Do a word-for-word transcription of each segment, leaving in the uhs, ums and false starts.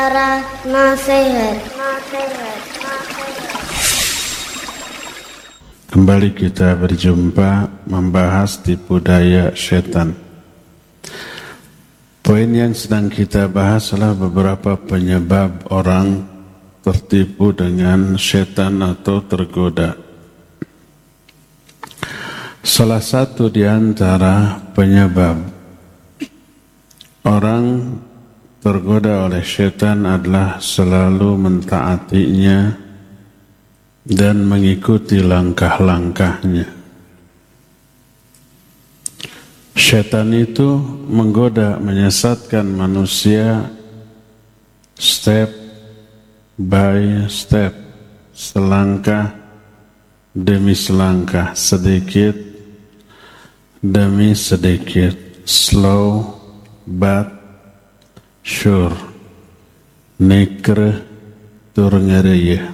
Cara nasihat. Kembali kita berjumpa membahas tipu daya setan. Poin yang sedang kita bahas adalah beberapa penyebab orang tertipu dengan setan atau tergoda. Salah satu di antara penyebab orang tergoda oleh setan adalah selalu mentaatinya dan mengikuti langkah-langkahnya. Setan itu menggoda, menyesatkan manusia step by step, selangkah demi selangkah, sedikit demi sedikit, slow but sure, nekre tur ngereyeh.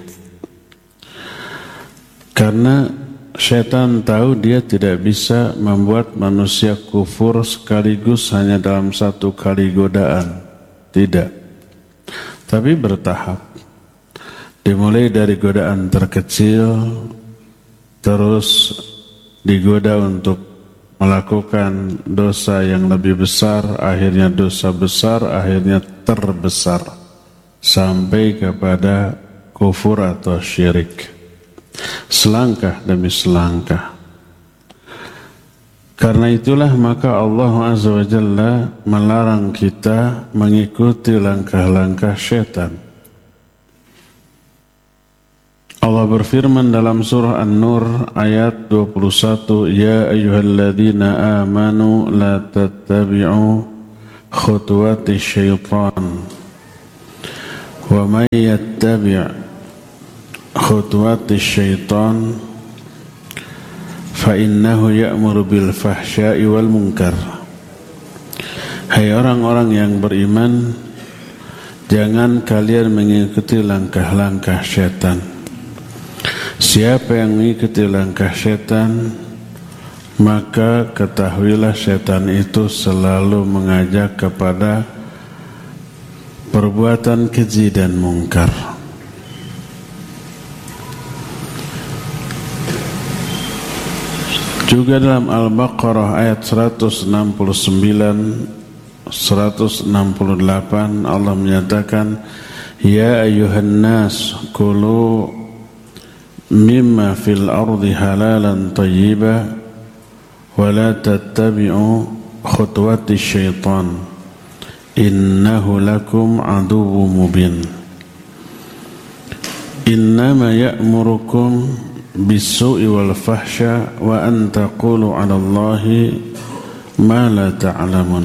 Karena setan tahu dia tidak bisa membuat manusia kufur sekaligus hanya dalam satu kali godaan. Tidak. Tapi bertahap. Dimulai dari godaan terkecil, terus digoda untuk melakukan dosa yang lebih besar, akhirnya dosa besar, akhirnya terbesar, sampai kepada kufur atau syirik. Selangkah demi selangkah. Karena itulah maka Allah Azza wa Jalla melarang kita mengikuti langkah-langkah syaitan. Allah berfirman dalam surah An-Nur ayat dua puluh satu, Ya ayyuhalladzina amanu la tattabi'u khutuwati syaitan wa man yattabi' khutuwati syaitan fa innahu ya'muru bil fahsya'i wal munkar. Hai orang-orang yang beriman, jangan kalian mengikuti langkah-langkah syaitan. Siapa yang mengikuti langkah setan, maka ketahuilah setan itu selalu mengajak kepada perbuatan keji dan mungkar. Juga dalam Al-Baqarah ayat seratus enam puluh sembilan seratus enam puluh delapan Allah menyatakan, Ya ayyuhan nas kulu mimma fil ardi halalan tayyiba wa la tattabi'u khutuwati syaitan innahu lakum aduwwum mubin. Innama ya'murukum bis-su'i wal fahsya wa an taqulu 'ala Allahi ma la ta'lamun.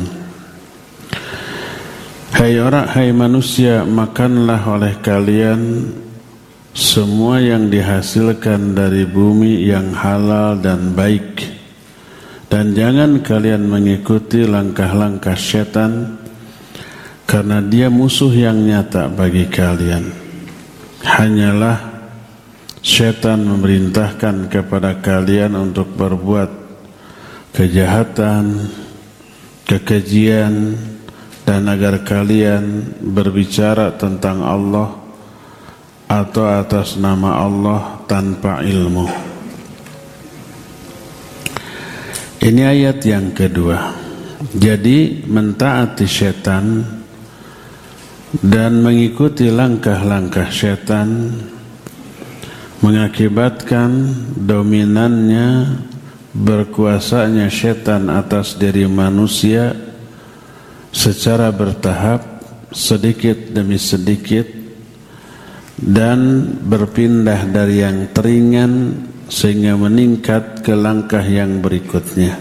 Hai orang, hai manusia, makanlah oleh kalian semua yang dihasilkan dari bumi yang halal dan baik, dan jangan kalian mengikuti langkah-langkah syaitan, karena dia musuh yang nyata bagi kalian. Hanyalah syaitan memerintahkan kepada kalian untuk berbuat kejahatan, kekejian, dan agar kalian berbicara tentang Allah atau atas nama Allah tanpa ilmu. Ini ayat yang kedua. Jadi mentaati syaitan dan mengikuti langkah-langkah syaitan mengakibatkan dominannya, berkuasanya syaitan atas diri manusia secara bertahap, sedikit demi sedikit, dan berpindah dari yang teringan sehingga meningkat ke langkah yang berikutnya.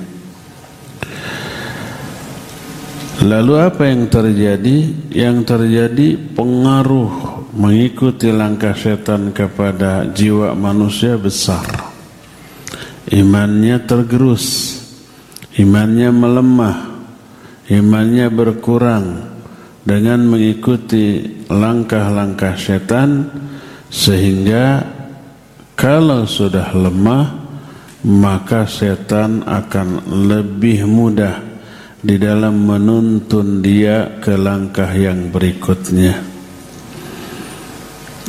Lalu apa yang terjadi? Yang terjadi pengaruh mengikuti langkah setan kepada jiwa manusia besar. Imannya tergerus, imannya melemah, imannya berkurang dengan mengikuti langkah-langkah setan, sehingga kalau sudah lemah maka setan akan lebih mudah di dalam menuntun dia ke langkah yang berikutnya.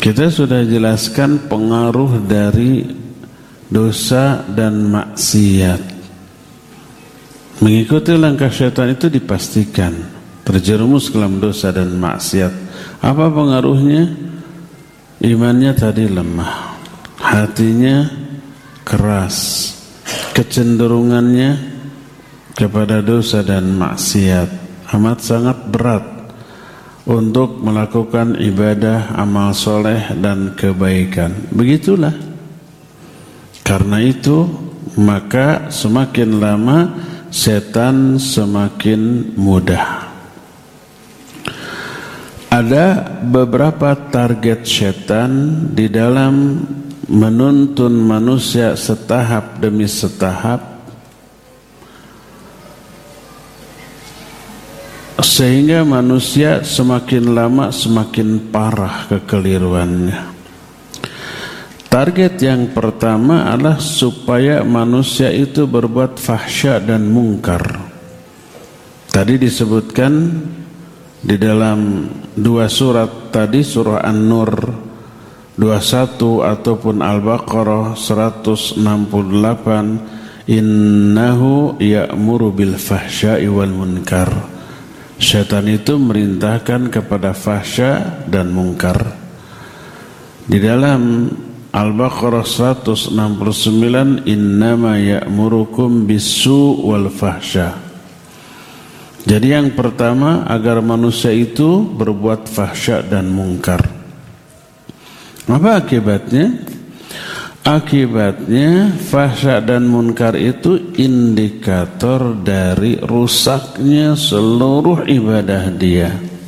Kita sudah jelaskan pengaruh dari dosa dan maksiat. Mengikuti langkah syaitan itu dipastikan terjerumus ke dalam dosa dan maksiat. Apa pengaruhnya? Imannya tadi lemah, hatinya keras, kecenderungannya kepada dosa dan maksiat amat sangat berat untuk melakukan ibadah, amal soleh dan kebaikan. Begitulah. Karena itu maka semakin lama setan semakin mudah. Ada beberapa target setan di dalam menuntun manusia setahap demi setahap, sehingga manusia semakin lama semakin parah kekeliruannya. Target yang pertama adalah supaya manusia itu berbuat fahsya dan mungkar. Tadi disebutkan di dalam dua surat tadi, surah An-Nur dua puluh satu ataupun Al-Baqarah seratus enam puluh delapan, innahu ya'muru bil fahsya'i wal munkar. Syaitan itu merintahkan kepada fahsya dan mungkar. Di dalam Al-Baqarah seratus enam puluh sembilan, innama ya'murukum bisu wal fahsya. Jadi yang pertama, agar manusia itu berbuat fahsya dan mungkar. Apa akibatnya? Akibatnya fahsya dan munkar itu indikator dari rusaknya seluruh ibadah dia.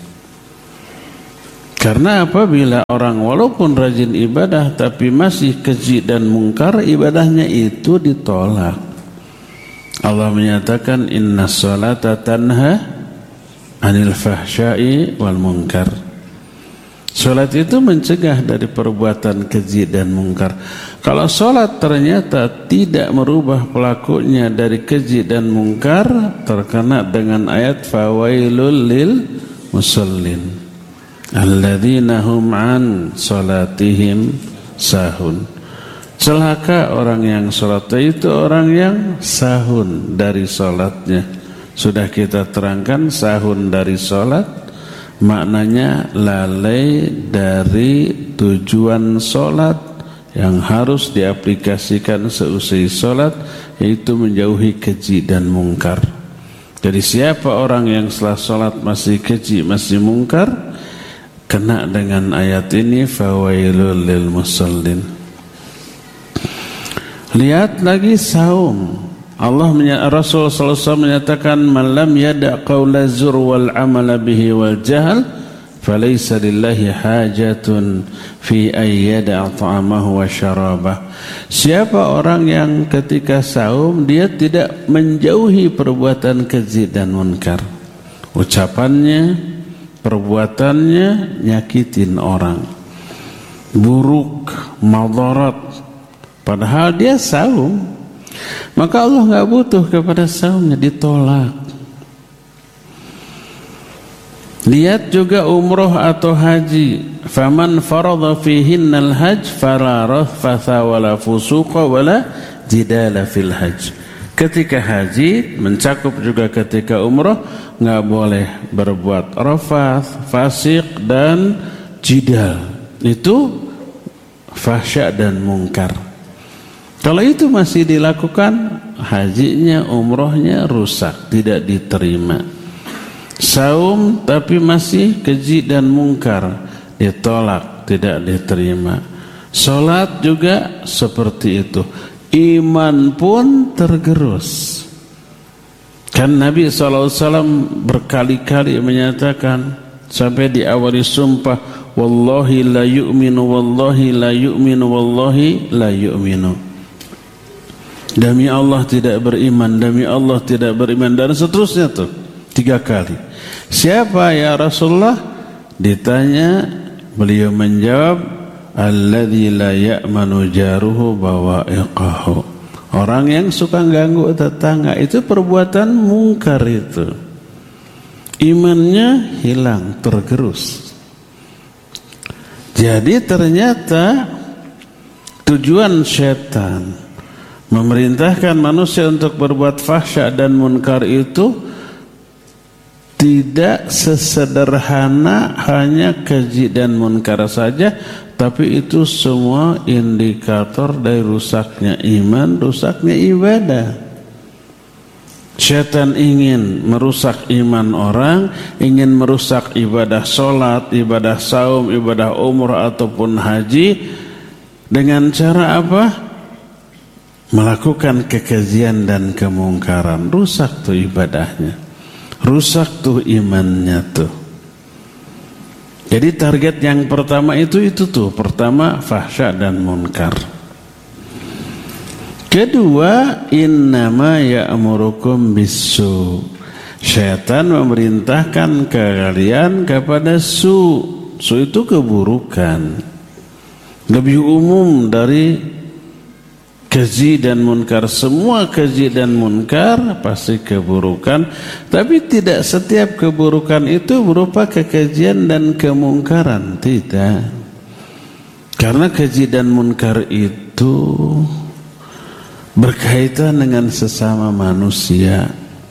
Karena apabila orang walaupun rajin ibadah tapi masih keji dan mungkar, ibadahnya itu ditolak. Allah menyatakan inna salata tanha anil fahsya'i wal munkar. Salat itu mencegah dari perbuatan keji dan mungkar. Kalau salat ternyata tidak merubah pelakunya dari keji dan mungkar, terkena dengan ayat fawailul lil musallin alladzina hum an salatihim sahun. Celaka orang yang salat itu orang yang sahun dari salatnya. Sudah kita terangkan sahun dari salat maknanya lalai dari tujuan salat yang harus diaplikasikan seusai salat, yaitu menjauhi keji dan mungkar. Jadi siapa orang yang setelah salat masih keji, masih mungkar, kena dengan ayat ini fawailul lil musallin. Lihat lagi saum. Allah Rasul sallallahu alaihi wasallam menyatakan man lam yada' qaula zur wal amala bihi wal jahl falaysa lillahi hajatun fi ay yada' ta'amahu wa syarabah. Siapa orang yang ketika saum dia tidak menjauhi perbuatan keji dan munkar, ucapannya, perbuatannya nyakitin orang, buruk, madarat, padahal dia saum, maka Allah enggak butuh kepada saumnya, ditolak. Lihat juga umroh atau haji. Faman faradha fihinnal hajj fala rafatha wala fusuqa wala jidala fil hajj. Ketika haji mencakup juga ketika umroh, enggak boleh berbuat rafath, fasik dan jidal. Itu fahsya dan mungkar. Kalau itu masih dilakukan, hajinya, umrohnya rusak, tidak diterima. Saum tapi masih keji dan mungkar, ditolak, tidak diterima. Salat juga seperti itu. Iman pun tergerus. Kan Nabi shallallahu alaihi wasallam berkali-kali menyatakan sampai diawali sumpah, wallahi la yu'minu, wallahi la yu'minu, wallahi la yu'minu. Demi Allah tidak beriman, demi Allah tidak beriman, dan seterusnya tuh tiga kali. Siapa ya Rasulullah? Ditanya, beliau menjawab, alladzi la ya'manu jaruhu bawa'iqahu. Orang yang suka ganggu tetangga, itu perbuatan mungkar itu. Imannya hilang, tergerus. Jadi ternyata tujuan syaitan memerintahkan manusia untuk berbuat fahsya dan munkar itu tidak sesederhana hanya keji dan munkar saja, tapi itu semua indikator dari rusaknya iman, rusaknya ibadah. Syaitan ingin merusak iman orang, ingin merusak ibadah sholat, ibadah saum, ibadah umrah ataupun haji. Dengan cara apa? Melakukan kekejian dan kemungkaran. Rusak tuh ibadahnya, rusak tuh imannya tuh. Jadi target yang pertama itu itu tuh, pertama fahsya dan munkar. Kedua, innama ya'murukum bisu. Syaitan memerintahkan kalian kepada su. Su itu keburukan. Lebih umum dari keji dan munkar. Semua keji dan munkar pasti keburukan, tapi tidak setiap keburukan itu berupa kekejian dan kemungkaran. Tidak. Karena keji dan munkar itu berkaitan dengan sesama manusia.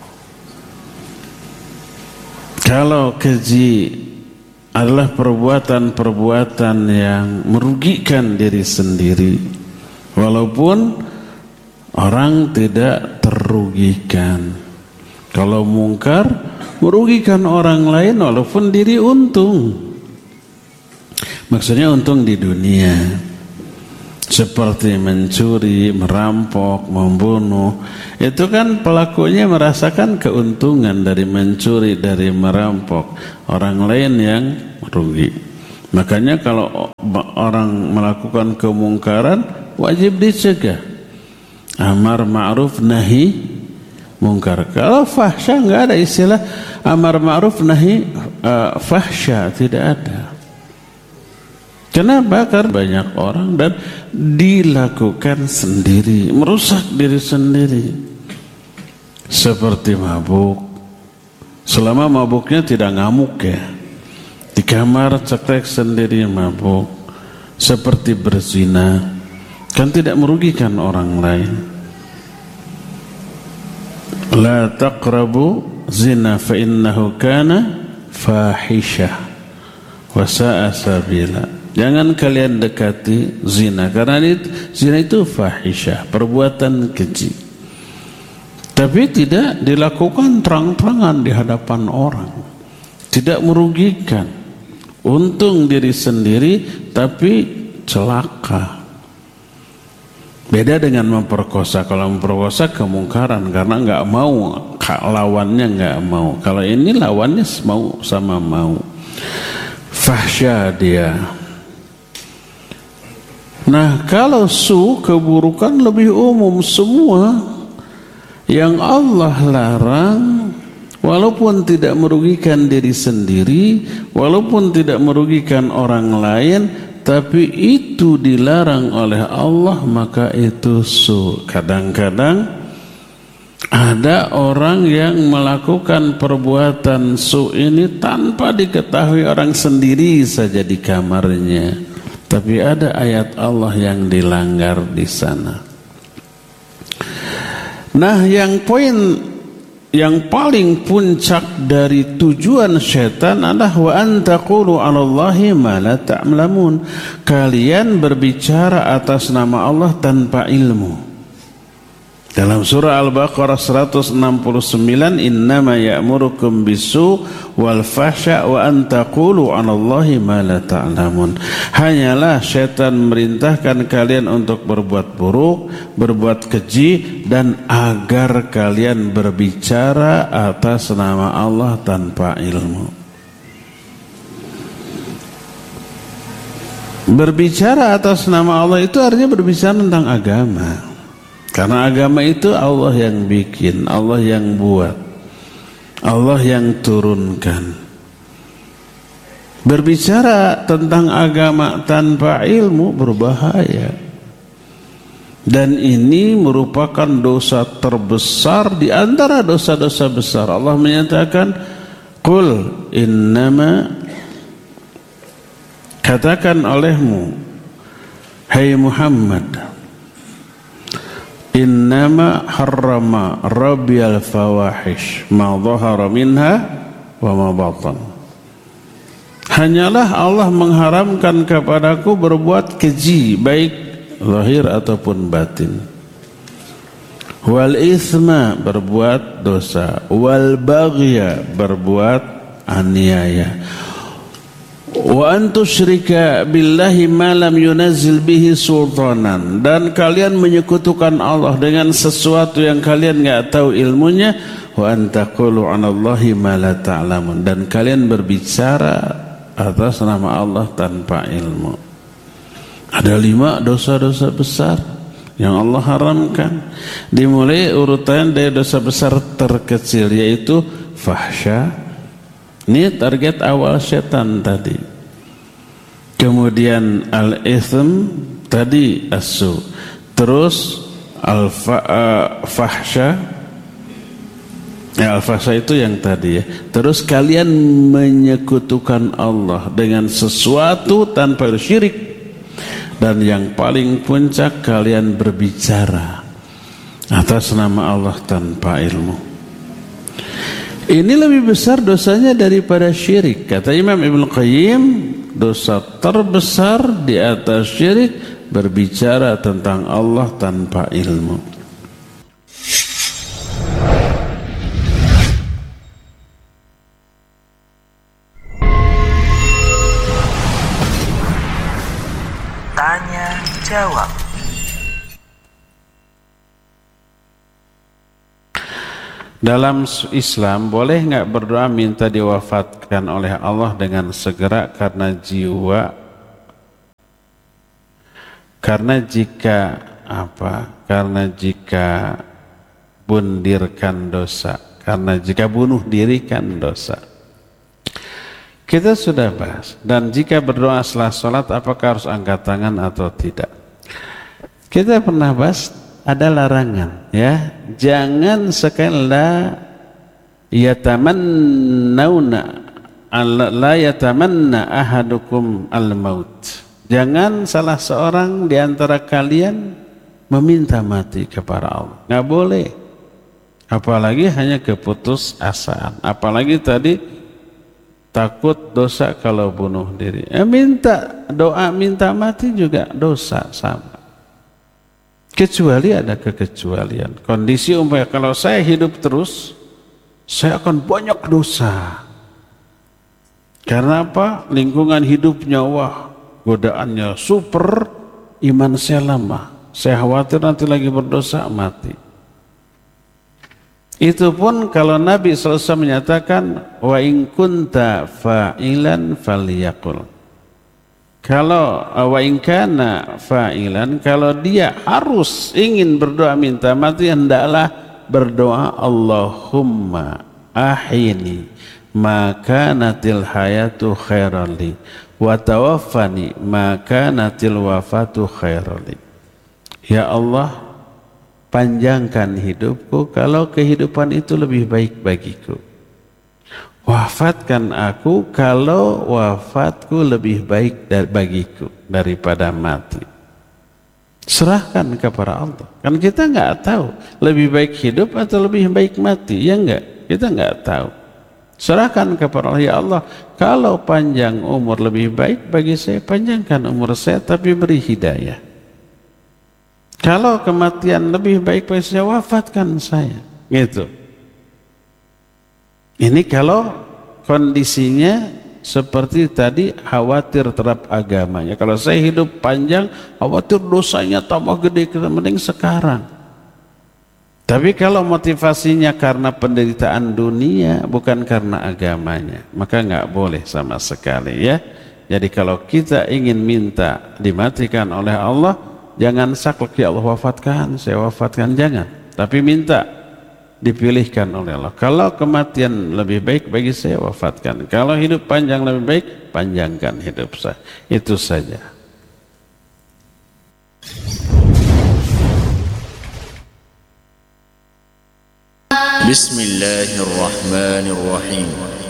Kalau keji adalah perbuatan-perbuatan yang merugikan diri sendiri, walaupun orang tidak terugikan. Kalau mungkar merugikan orang lain walaupun diri untung. Maksudnya untung di dunia, seperti mencuri, merampok, membunuh. Itu kan pelakunya merasakan keuntungan dari mencuri, dari merampok. Orang lain yang rugi. Makanya kalau orang melakukan kemungkaran wajib dicegah. Amar ma'ruf nahi mungkar. Kalau fahsya enggak ada istilah amar ma'ruf nahi uh, fahsya, tidak ada. Kenapa? Karena banyak orang dan dilakukan sendiri, merusak diri sendiri. Seperti mabuk. Selama mabuknya tidak ngamuk ya, di kamar cekrek sendiri mabuk. Seperti berzina, kan tidak merugikan orang lain. La taqrabu zina fa innahu kana fahishah wa sa'a sabila. Jangan kalian dekati zina, karena itu, zina itu fahisyah, perbuatan keji. Tapi tidak dilakukan terang-terangan di hadapan orang. Tidak merugikan, untung diri sendiri tapi celaka. Beda dengan memperkosa. Kalau memperkosa kemungkaran karena enggak mau, lawannya enggak mau. Kalau ini lawannya mau sama mau. Fahsyah dia. Nah, kalau su, keburukan lebih umum. Semua yang Allah larang, walaupun tidak merugikan diri sendiri, walaupun tidak merugikan orang lain, tapi itu dilarang oleh Allah, maka itu su. Kadang-kadang ada orang yang melakukan perbuatan su ini tanpa diketahui orang sendiri saja di kamarnya. Tapi ada ayat Allah yang dilanggar di sana. Nah, yang poin yang paling puncak dari tujuan syaitan adalah wa antaqulu 'alallahi ma la ta'lamun. Kalian berbicara atas nama Allah tanpa ilmu. Dalam surah Al-Baqarah seratus enam puluh sembilan, innama ya'murukum bisu wal fahsya wa antaqulu 'alallahi ma la ta'lamun. Hanyalah syaitan memerintahkan kalian untuk berbuat buruk, berbuat keji, dan agar kalian berbicara atas nama Allah tanpa ilmu. Berbicara atas nama Allah itu artinya berbicara tentang agama. Karena agama itu Allah yang bikin, Allah yang buat, Allah yang turunkan. Berbicara tentang agama tanpa ilmu berbahaya. Dan ini merupakan dosa terbesar di antara dosa-dosa besar. Allah menyatakan, "Qul innama katakan olehmu, hai Muhammad, innama harrama rabbiyal fawahish ma dhahara minha wa ma batan. Hanyalah Allah mengharamkan kepadaku berbuat keji, baik zahir ataupun batin. Wal isma, berbuat dosa. Wal baghya, berbuat aniaya. Wa antusyrika billahi ma lam yunazzil bihi sultanan, dan kalian menyekutukan Allah dengan sesuatu yang kalian enggak tahu ilmunya. Wa antaqulu 'alallahi ma la ta'lamun, dan kalian berbicara atas nama Allah tanpa ilmu. Ada lima dosa-dosa besar yang Allah haramkan. Dimulai urutan dari dosa besar terkecil, yaitu fahsya. Ini target awal setan tadi. Kemudian al-ithm tadi, asu. Terus al-fahsya, ya, al-fahsya itu yang tadi ya. Terus kalian menyekutukan Allah dengan sesuatu tanpa syirik. Dan yang paling puncak, kalian berbicara atas nama Allah tanpa ilmu. Ini lebih besar dosanya daripada syirik. Kata Imam Ibnu Qayyim, dosa terbesar di atas syirik berbicara tentang Allah tanpa ilmu. Tanya jawab. Dalam Islam boleh nggak berdoa minta diwafatkan oleh Allah dengan segera karena jiwa? Karena jika apa? Karena jika bundirkan dosa. Karena jika bunuh diri kan dosa. Kita sudah bahas. Dan jika berdoa setelah sholat, apakah harus angkat tangan atau tidak? Kita pernah bahas. Ada larangan, ya, jangan sekala yatamannauna la yatamanna ahadukum al-maut. Jangan salah seorang di antara kalian meminta mati kepada Allah. Nggak boleh. Apalagi hanya keputus asaan. Apalagi tadi takut dosa kalau bunuh diri. Eh, minta doa minta mati juga dosa sama. Kecuali ada kekecualian. Kondisi umpamanya kalau saya hidup terus, saya akan banyak dosa. Karena apa? Lingkungan hidupnya, wah, godaannya super, iman saya lemah. Saya khawatir nanti lagi berdosa mati. Itu pun kalau Nabi shallallahu alaihi wasallam menyatakan, wa in kunta fa'ilan falyaqul. Kalau wa in kana fa'ilan, kalau dia harus ingin berdoa minta mati, hendaklah berdoa Allahumma ahini maka natil hayatu khairali wa tawaffani maka natil wafatu khairali. Ya Allah, panjangkan hidupku kalau kehidupan itu lebih baik bagiku. Wafatkan aku kalau wafatku lebih baik bagiku daripada mati. Serahkan kepada Allah. Kan kita nggak tahu lebih baik hidup atau lebih baik mati, ya enggak? Kita nggak tahu. Serahkan kepada Allah. Ya Allah, kalau panjang umur lebih baik bagi saya, panjangkan umur saya tapi beri hidayah. Kalau kematian lebih baik bagi saya, wafatkan saya. Gitu. Ini kalau kondisinya seperti tadi, khawatir terhadap agamanya. Kalau saya hidup panjang, khawatir dosanya tambah gede, mending sekarang. Tapi kalau motivasinya karena penderitaan dunia, bukan karena agamanya, maka nggak boleh sama sekali, ya. Jadi kalau kita ingin minta dimatikan oleh Allah, jangan saklek, ya Allah wafatkan, saya wafatkan, jangan. Tapi minta dipilihkan oleh Allah. Kalau kematian lebih baik bagi saya, wafatkan. Kalau hidup panjang lebih baik, panjangkan hidup saya. Itu saja. Bismillahirrahmanirrahim.